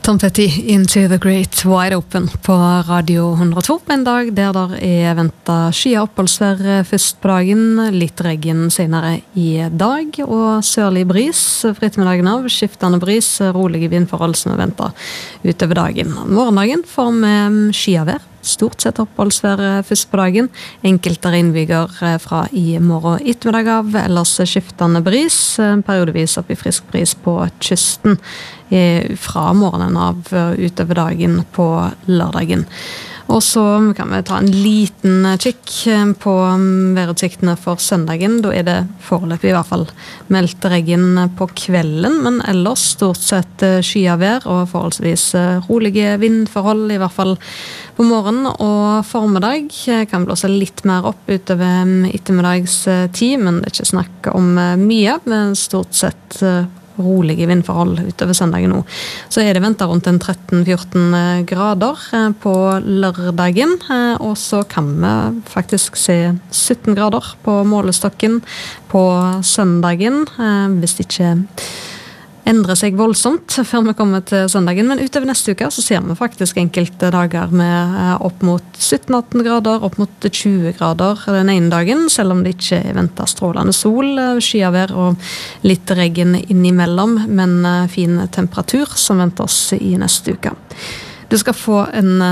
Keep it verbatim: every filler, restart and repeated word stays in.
Tom Petty, Into the Great Wide Open på Radio hundre og to. En dag der der er ventet skyet oppholdsvær først på dagen, litt regn senere i dag, og sørlig bris for ettermiddagen av, skiftende bris, rolige vindforhold som er ventet utover dagen. Morgendagen får vi skyavær, stort sett oppholdsvær først på dagen, enkelte regnbyger fra i morgen ettermiddag av, ellers skiftende bris, periodevis opp i frisk bris på kysten fra morgenen av utover dagen på lørdagen. Og så kan vi ta en liten kikk på værutsiktene for søndagen. Da er det foreløpig i hvert fall meldt regn på kvelden, men ellers stort sett skyavær og forholdsvis rolige vindforhold, i hvert fall på morgen og formiddag. Kan blåse litt mer opp utover ettermiddagstid, men det er ikke snakk om mye, men stort sett rolige vindforhold utover søndagen nå. Så er det ventet rundt en tretten til fjorten grader på lørdagen, og så kan vi faktisk se sytten grader på målestokken på søndagen, hvis det ikke endrer seg voldsomt før vi kommer til søndagen. Men utover neste uke så ser vi faktisk enkelte dager med opp mot sytten til atten grader, opp mot tjue grader den ene dagen, selv om det ikke er ventet strålende sol, skyavær og litt regn innimellom, men fin temperatur som venter oss i neste uke. Du skal få en